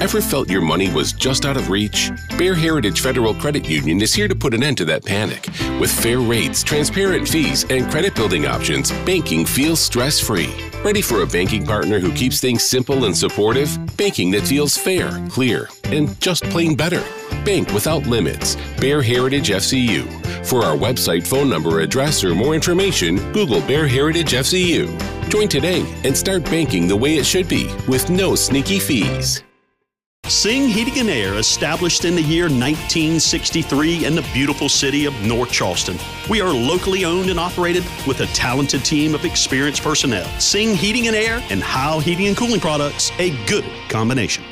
Ever felt your money was just out of reach? Bear Heritage Federal Credit Union is here to put an end to that panic. With fair rates, transparent fees, and credit building options, banking feels stress-free. Ready for a banking partner who keeps things simple and supportive? Banking that feels fair, clear, and just plain better. Bank without limits. Bear Heritage FCU. For our website, phone number, address, or more information, Google Bear Heritage FCU. Join today and start banking the way it should be, with no sneaky fees. Sing Heating and Air, established in the year 1963 in the beautiful city of North Charleston. We are locally owned and operated with a talented team of experienced personnel. Sing Heating and Air and Howe Heating and Cooling Products, a good combination.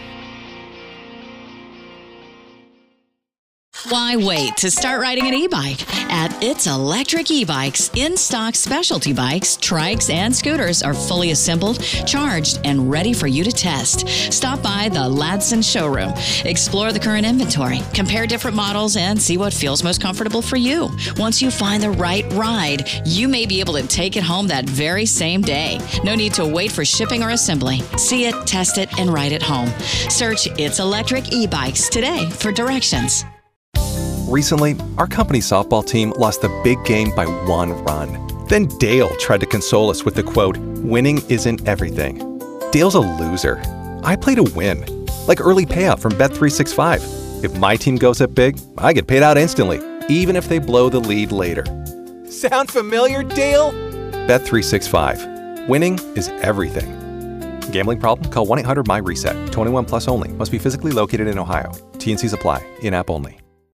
Why wait to start riding an e-bike? At It's Electric E-Bikes, in-stock specialty bikes, trikes, and scooters are fully assembled, charged, and ready for you to test. Stop by the Ladson showroom. Explore the current inventory, compare different models, and see what feels most comfortable for you. Once you find the right ride, you may be able to take it home that very same day. No need to wait for shipping or assembly. See it, test it, and ride it home. Search It's Electric E-Bikes today for directions. Recently, our company's softball team lost the big game by 1 run. Then Dale tried to console us with the quote, "Winning isn't everything." Dale's a loser. I play to win, like early payout from Bet365. If my team goes up big, I get paid out instantly, even if they blow the lead later. Sound familiar, Dale? Bet365. Winning is everything. Gambling problem? Call 1-800-MY-RESET. 21 plus only. Must be physically located in Ohio. T&Cs apply. In-app only.